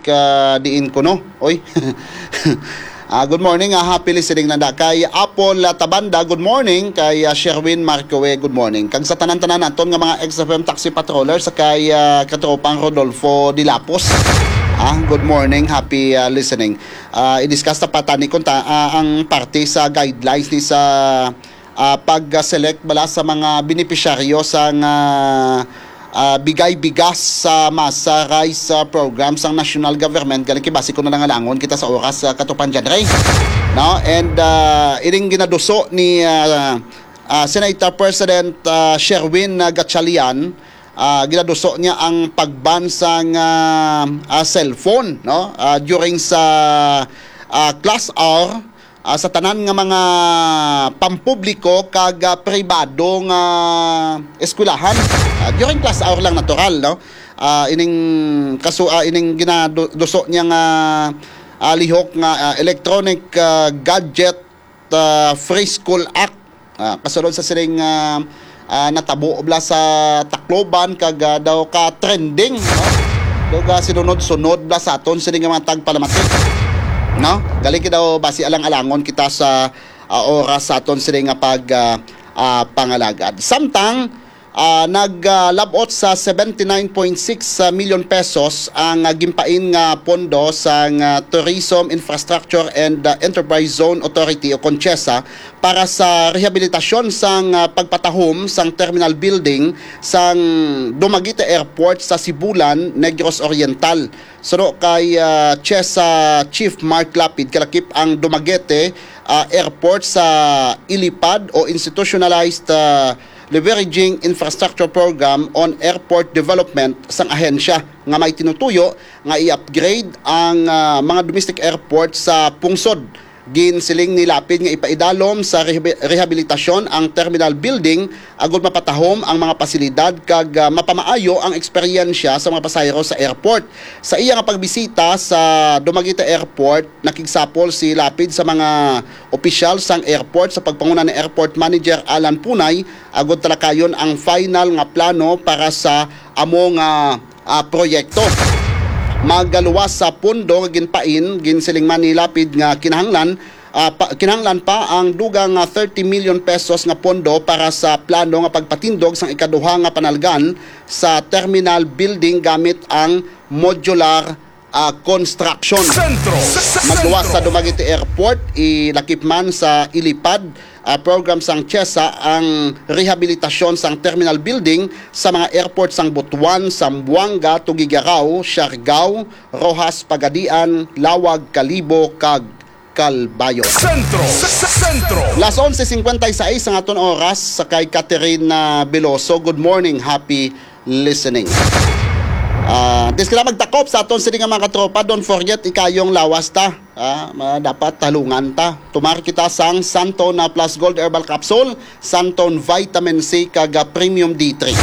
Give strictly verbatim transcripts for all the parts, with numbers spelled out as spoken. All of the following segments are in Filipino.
uh, diin ko no. Oy. uh, good morning, uh, happy listening na da. Kay Apple uh, Tabanda, good morning. Kay uh, Sherwin Marcoe, good morning. Kag sa tanan-tanan naton nga mga X F M taxi patrollers sa kay uh, katropang Rodolfo Dilapos. Ah, good morning, happy uh, listening. Uh, i-discuss na patani ko ta, uh, ang parte sa guidelines ni sa uh, pag-select bala sa mga beneficiaryo sa uh, Uh, bigay-bigas sa masa rice uh, program sa national government. Galing kibasi ko na lang alangon kita sa oras uh, katupan dyan rin. No? And uh, iring ginaduso ni uh, uh, Senator President uh, Sherwin uh, Gatchalian, uh, ginaduso niya ang pagban sa uh, uh, cellphone, no? uh, during sa uh, class hour uh, sa tanan nga mga pampubliko kag uh, pribadong uh, eskwelahan. Uh, during class hour lang natural, no? Uh, ining kaso uh, ining ginaduso niya nga uh, lihok nga uh, Electronic uh, Gadget uh, Free School Act. Uh, kasunod sa siring uh, uh, natabo obla sa Tacloban kag uh, daw ka trending, no? Daw ka sinunod-sunod bla sa aton siring nga mga tagpalamati. No? Galing daw basi alang-alangon kita sa uh, oras sa aton siring nga pag uh, uh, pangalagad. Samtang Uh, naglabot uh, sa seventy-nine point six uh, million pesos ang uh, gimpain nga pondo sa uh, Tourism Infrastructure and uh, Enterprise Zone Authority o CONCHESA para sa rehabilitasyon sang uh, pagpatahom sang terminal building sang Dumaguete Airport sa Sibulan, Negros Oriental. So kay uh, CHESA Chief Mark Lapid kalakip ang Dumaguete uh, Airport sa ilipad o institutionalized uh, Leveraging Infrastructure Program on Airport Development sang ahensya nga may tinutuyo nga i-upgrade ang uh, mga domestic airport sa pungsod. Ginsiling ni Lapid nga ipaidalom sa rehabilitasyon ang terminal building agud mapatahom ang mga pasilidad kag uh, mapamaayo ang eksperyensya sa mga pasahero sa airport. Sa iya nga pagbisita sa Dumaguete Airport, nakigsapol si Lapid sa mga opisyal sang airport sa pagpanguna ni Airport Manager Alan Punay agud talakayon ang final nga plano para sa among uh, uh, proyekto. Magaluwas sa pundo ginpain ginsiling man ni Lapid nga kinahanglan uh, pa, kinahanglan pa ang dugang uh, thirty million pesos nga pondo para sa plano nga pagpatindog sang ikaduha nga panalgan sa terminal building gamit ang modular uh, construction. Sentro. Magluwas sa Dumaguete Airport, ilakip man sa ilipad uh, program sang CHESA ang rehabilitasyon sang terminal building sa mga airport sang Butuan, Zamboanga, Tugigaraw, Siargao, Rojas, Pagadian, Lawag, Kalibo, kag Calbayo. Sentro. Sentro. Las eleven fifty-six ang aton oras sa kay Catherine uh, Beloso. Good morning, happy listening. Uh, Dis kila magtakop sa aton sila nga mga katropa. Don't forget ikayong lawas ta, uh, dapat talungan ta. Tumar kita sang Santon na Plus Gold Herbal Capsule, Santon Vitamin C kag Premium D three.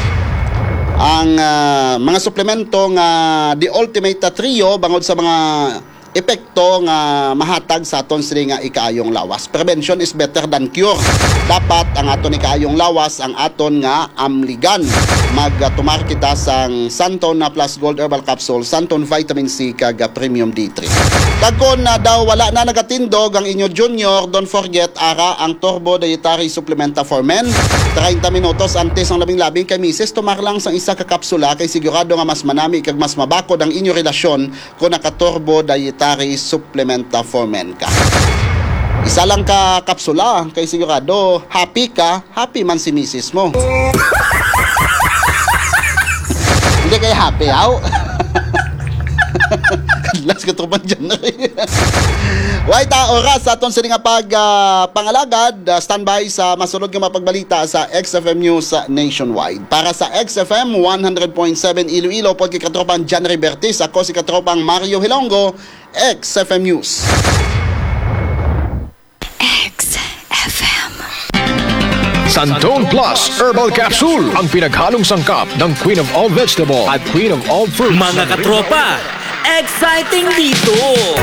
Ang uh, mga suplemento nga The Ultimate Trio bangod sa mga epekto nga mahatag sa aton sila nga ikayong lawas. Prevention is better than cure. Dapat ang aton ikayong lawas ang aton nga amligan. Magtumar kita sang Santon na Plus Gold Herbal Capsule, Santon Vitamin C kag Premium D three. Kagkon na daw wala na nagatindog ang inyo junior, don't forget ara ang Turbo Dietary Supplementa for Men. thirty minutos antes ang labing-labing kay misis tumar lang sang isa ka kapsula kay sigurado nga mas manami kag mas mabakod ang inyo relasyon kung naka Turbo Dietary Supplementa for Men ka. Isa lang ka kapsula kay sigurado happy ka, happy man si misis mo. Hindi kayo happy, aw? Kadlas ka truman dyan na rin. Wait, uh, oras sa aton sa nga pag uh, pangalagad, uh, standby sa masunod nga mapagbalita sa X F M News uh, Nationwide. Para sa X F M one hundred point seven Iloilo, pod kay katropang John Ribertis, ako si katropang Mario Hilongo, X F M News. Santon Plus Herbal Capsule, ang pinaghalong sangkap ng Queen of all Vegetable at Queen of all Fruits. Mga katropa, exciting dito!